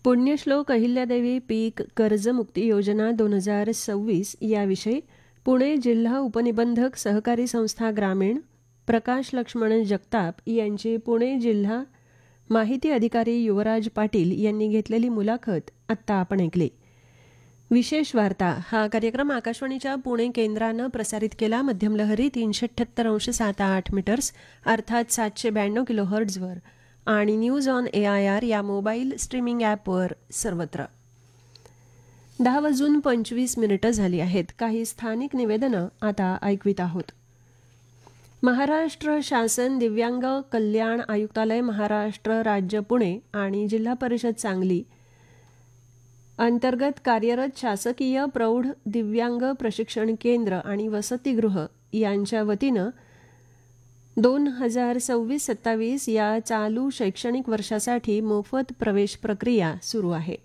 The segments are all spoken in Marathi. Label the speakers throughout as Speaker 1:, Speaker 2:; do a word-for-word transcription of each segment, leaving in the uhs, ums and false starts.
Speaker 1: पुण्यश्लोक अहिल्यादेवी पीक कर्जमुक्ती योजना दोन हजार सव्वीस याविषयी पुणे जिल्हा उपनिबंधक सहकारी संस्था ग्रामीण प्रकाश लक्ष्मण जगताप यांची पुणे जिल्हा माहिती अधिकारी युवराज पाटील यांनी घेतलेली मुलाखत आत्ता आपण ऐकली. विशेष वार्ता हा कार्यक्रम आकाशवाणीच्या पुणे केंद्रानं प्रसारित केला. मध्यम लहरी तीनशे अठ्ठ्याहत्तर अंश सात आठ मीटर्स अर्थात सातशे ब्याण्णव किलो हर्ट्झवर आणि news on A I R या मोबाईल स्ट्रीमिंग ॲपवर सर्वत्र. दहा वाजून पंचवीस मिनिटं झाली आहेत. काही स्थानिक निवेदनं आता ऐकवीत आहोत. महाराष्ट्र शासन दिव्यांग कल्याण आयुक्तालय महाराष्ट्र राज्य पुणे आणि जिल्हा परिषद सांगली अंतर्गत कार्यरत शासकीय प्रौढ दिव्यांग प्रशिक्षण केंद्र आणि वसतिगृह यांच्या वतीनं दोन हजार सव्वीस सत्तावीस या चालू शैक्षणिक वर्षासाठी मोफत प्रवेश प्रक्रिया सुरू आहे.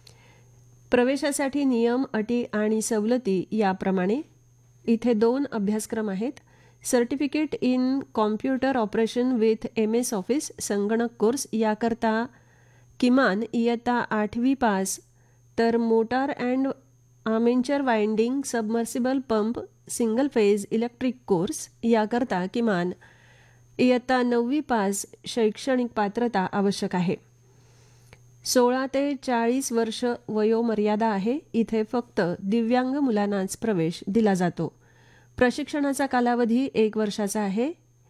Speaker 1: प्रवेशासाठी नियम, अटी आणि सवलती याप्रमाणे इथे दोन अभ्यासक्रम आहेत. Certificate in computer operation with M S office संगणक कोर्स याकरता किमान इयत्ता आठवी पास, तर motor and armature winding submersible pump single phase electric course याकरता किमान इयत्ता नववी पास शैक्षणिक पात्रता आवश्यक आहे. सोळा ते चाळीस वर्ष वयोमर्यादा आहे. इथे फक्त दिव्यांग मुलांनाच प्रवेश दिला जातो. प्रशिक्षणाचा कालावधी एक वर्षाचा आहे.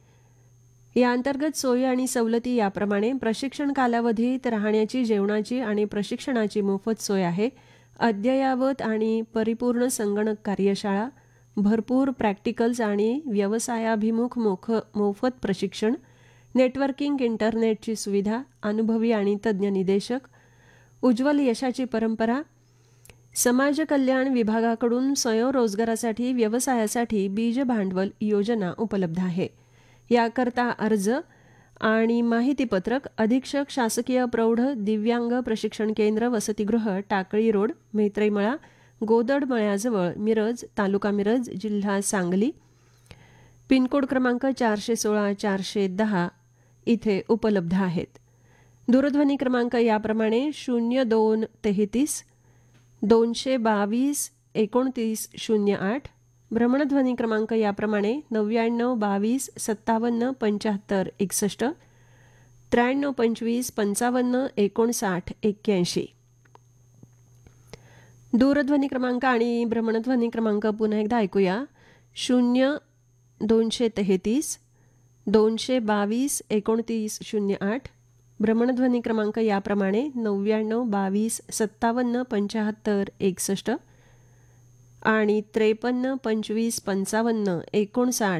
Speaker 1: या अंतर्गत सोयी आणि सवलती याप्रमाणे प्रशिक्षण कालावधीत राहण्याची, जेवणाची आणि प्रशिक्षणाची मोफत सोय आहे. अद्ययावत आणि परिपूर्ण संगणक कार्यशाळा, भरपूर प्रॅक्टिकल्स आणि व्यवसायाभिमुख मोख मोफत प्रशिक्षण, नेटवर्किंग, इंटरनेटची सुविधा, अनुभवी आणि तज्ज्ञ निदेशक, उज्ज्वल यशाची परंपरा. समाज कल्याण विभागाकडून स्वयंरोजगारासाठी व्यवसायासाठी बीज भांडवल योजना उपलब्ध आहे. याकरता अर्ज आणि माहितीपत्रक अधीक्षक शासकीय प्रौढ दिव्यांग प्रशिक्षण केंद्र वसतिगृह टाकळी रोड मेत्रेमळा गोदड मळ्याजवळ मिरज तालुका मिरज जिल्हा सांगली पिनकोड क्रमांक चारशे सोळा चारशे दहा इथे उपलब्ध आहेत. दूरध्वनी क्रमांक याप्रमाणे शून्य दोन तेहतीस दोनशे बावीस एकोणतीस शून्य आठ. भ्रमणध्वनी क्रमांक याप्रमाणे नव्याण्णव बावीस सत्तावन्न पंच्याहत्तर एकसष्ट त्र्याण्णव पंचवीस पंचावन्न एकोणसाठ एक्क्याऐंशी. दूरध्वनी क्रमांक आणि भ्रमणध्वनी क्रमांक पुन्हा एकदा ऐकूया. शून्य दोनशे तेहतीस दोनशे बावीस एकोणतीस शून्य आठ. भ्रमणध्वनी क्रमांक याप्रमाणे नव्याण्णव बावीस सत्तावन्न पंच्याहत्तर एकसष्ट आणि त्रेपन्न पंचवीस पंचावन्न एकोणसाठ